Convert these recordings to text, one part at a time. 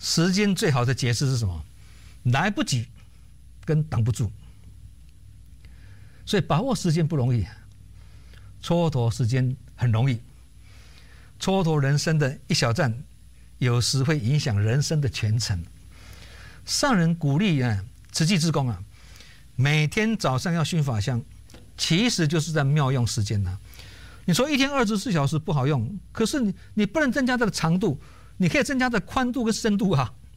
时间最好的解释是什么？来不及跟挡不住。所以把握时间不容易，蹉跎时间很容易。蹉跎人生的一小站，有时会影响人生的全程。上人鼓励慈济志工每天早上要熏法香，其实就是在妙用时间你说一天24小时不好用，可是你不能增加它的长度，你可以增加它的宽度跟深度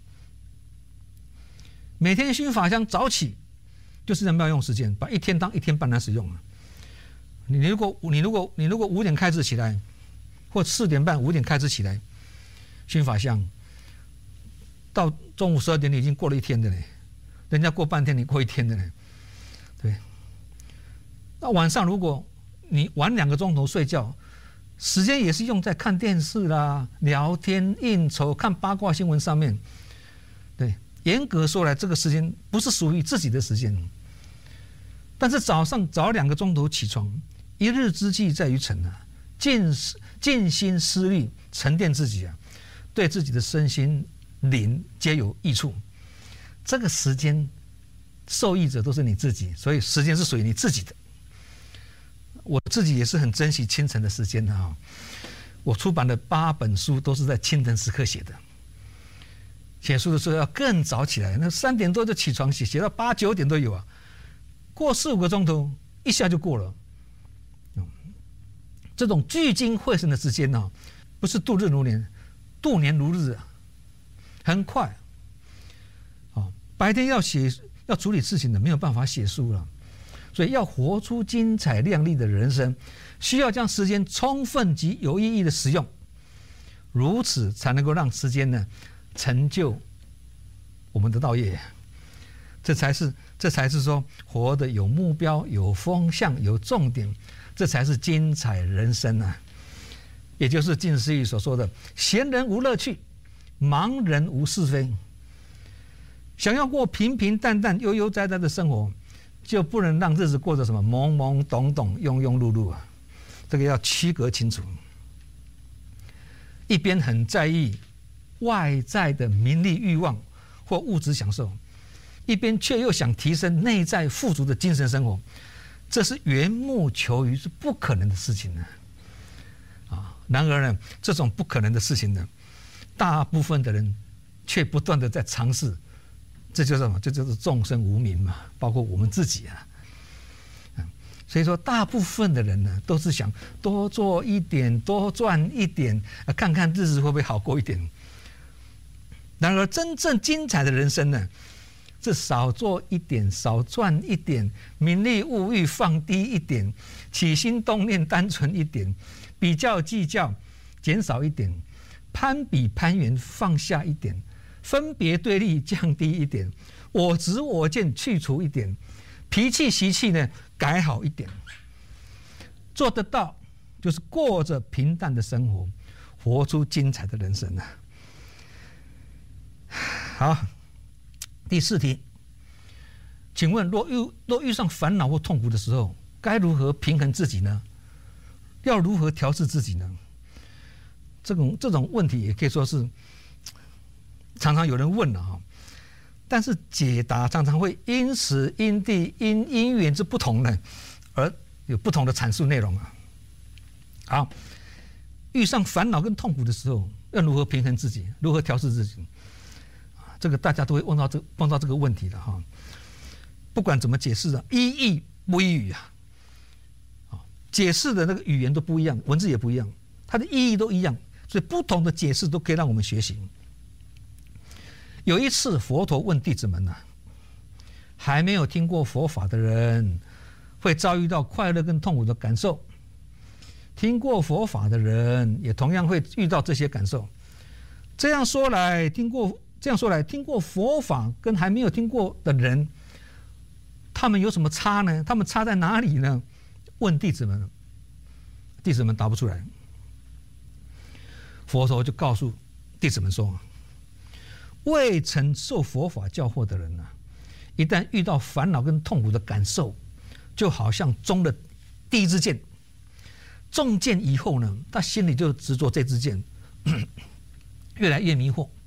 每天熏法香早起，就是在妙用时间，把一天当1天半来使用你如果5点开始起来，或4点半5点开始起来熏法香，到中午12点你已经过了1天的嘞，人家过半天你过1天的嘞，对。那晚上如果你晚2个钟头睡觉，时间也是用在看电视啦、聊天、应酬、看八卦新闻上面。对，严格说来，这个时间不是属于自己的时间。但是早上早2个钟头起床，一日之计在于晨静心思虑，沉淀自己对自己的身心灵皆有益处。这个时间受益者都是你自己，所以时间是属于你自己的。我自己也是很珍惜清晨的时间的我出版的8本书都是在清晨时刻写的。写书的时候要更早起来，那3点多就起床写，写到8、9点都有过4、5个钟头一下就过了。这种聚精会神的时间不是度日如年，度年如日很快。白天要处理事情的，没有办法写书了。所以要活出精彩亮丽的人生，需要将时间充分及有意义的使用，如此才能够让时间成就我们的道业。这才是说活得有目标、有方向、有重点，这才是精彩人生也就是近思语所说的“闲人无乐趣，忙人无是非”。想要过平平淡淡、悠悠哉哉的生活，就不能让日子过得什么懵懵懂懂、庸庸碌碌这个要区隔清楚。一边很在意外在的名利欲望或物质享受，一边却又想提升内在富足的精神生活，这是缘木求鱼，是不可能的事情然而呢，这种不可能的事情呢，大部分的人却不断的在尝试。这就是什么？这就是众生无明嘛，包括我们自己所以说，大部分的人呢，都是想多做一点，多赚一点，看看日子会不会好过一点。然而，真正精彩的人生呢，是少做一点，少赚一点，名利物欲放低一点，起心动念单纯一点，比较计较减少一点，攀比攀援放下一点，分别对立降低一点，我执我见去除一点，脾气习气呢改好一点。做得到，就是过着平淡的生活，活出精彩的人生好，第4题，请问若遇上烦恼或痛苦的时候，该如何平衡自己呢？要如何调适自己呢？这种问题也可以说是常常有人问了但是解答常常会因时因地因缘之不同呢，而有不同的阐述内容好，遇上烦恼跟痛苦的时候，要如何平衡自己，如何调适自己？这个大家都会碰到这个问题的不管怎么解释一义不一语解释的那个语言都不一样，文字也不一样，它的意义都一样，所以不同的解释都可以让我们学习。有一次，佛陀问弟子们还没有听过佛法的人会遭遇到快乐跟痛苦的感受，听过佛法的人也同样会遇到这些感受。这样说来，听过佛法跟还没有听过的人，他们有什么差呢？他们差在哪里呢？问弟子们，弟子们答不出来。佛陀就告诉弟子们说，未曾受佛法教诲的人一旦遇到烦恼跟痛苦的感受，就好像中了第一支箭，中箭以后呢，他心里就执着这支箭，越来越迷惑，